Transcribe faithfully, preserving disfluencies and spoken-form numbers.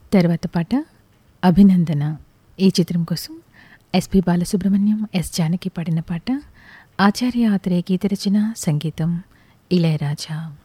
తర్వాత పాట అభినందన. ఈ చిత్రం కోసం ఎస్పి బాలసుబ్రహ్మణ్యం, ఎస్ జానకి పాడిన పాట. ఆచార్య ఆత్రేయ గీత రచన, సంగీతం ఇళయరాజా.